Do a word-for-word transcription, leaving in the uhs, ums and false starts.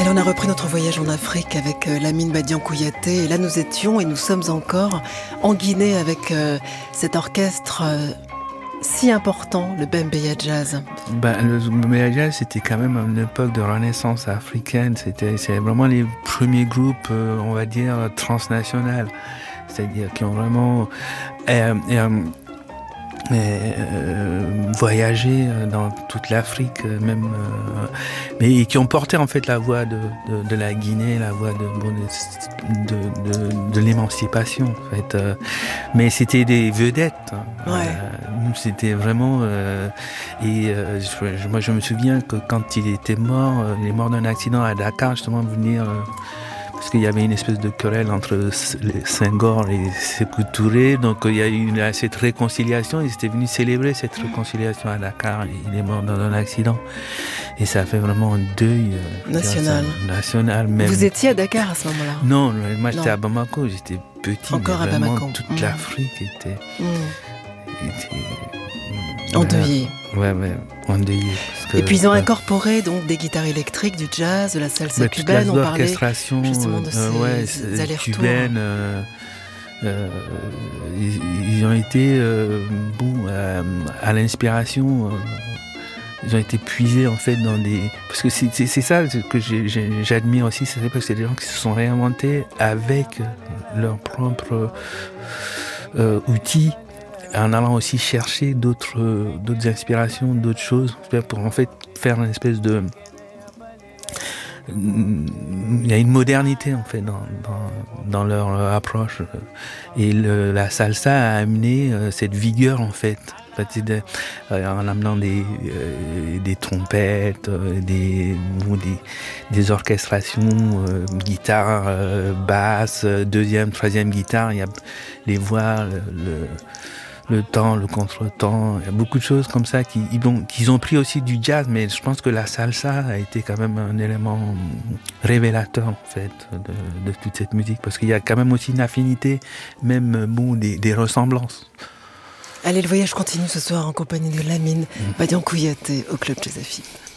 Allez, on a repris notre voyage en Afrique avec euh, Lamine Badian Kouyaté. Et là, nous étions et nous sommes encore en Guinée avec euh, cet orchestre euh, si important, le Bembeya Jazz. Ben, le Bembeya Jazz, c'était quand même une époque de renaissance africaine. C'était, c'est vraiment les premiers groupes, euh, on va dire, transnationaux. C'est-à-dire qui ont vraiment... Euh, euh, Euh, voyager dans toute l'Afrique, même, euh, mais qui ont porté en fait la voix de, de, de la Guinée, la voix de, bon, de, de, de l'émancipation. En fait, euh, mais c'était des vedettes. Hein. Ouais. Euh, c'était vraiment. Euh, et euh, je, moi, je me souviens que quand il était mort, euh, il est mort d'un accident à Dakar, justement, venir. Euh, Parce qu'il y avait une espèce de querelle entre Senghor et Sékou Touré, donc il y a eu cette réconciliation. Ils étaient venus célébrer cette réconciliation à Dakar. Il est mort dans un accident et ça a fait vraiment un deuil national. national même. Vous étiez à Dakar à ce moment-là? Non, moi j'étais non. à Bamako. J'étais petit. Encore mais à Bamako. Toute mmh. l'Afrique était. Mmh. était endeuillée. Ouais, ouais, endeuillée. Et puis ils ont ouais. incorporé donc des guitares électriques, du jazz, de la salsa bah, cubaine. On parlait justement de ces euh, ouais, allers-retours. Cubaine, euh, euh, ils, ils ont été euh, bon euh, à l'inspiration. Euh, ils ont été puisés en fait dans des parce que c'est, c'est, c'est ça que j'ai, j'ai, j'admire aussi, c'est parce que c'est des gens qui se sont réinventés avec leurs propres euh, outils, en allant aussi chercher d'autres, d'autres inspirations, d'autres choses, pour en fait faire une espèce de... Il y a une modernité en fait dans, dans, dans leur approche. Et le, la salsa a amené cette vigueur en fait, en amenant des, euh, des trompettes, des, des, des orchestrations, euh, guitare, euh, basse, deuxième, troisième guitare, il y a les voix, le... le le temps, le contre-temps, il y a beaucoup de choses comme ça qui, ils ont, qu'ils ont pris aussi du jazz, mais je pense que la salsa a été quand même un élément révélateur en fait de, de toute cette musique, parce qu'il y a quand même aussi une affinité, même bon, des, des ressemblances. Allez, le voyage continue ce soir en compagnie de Lamine Badian Kouyaté au Club Jazz F M.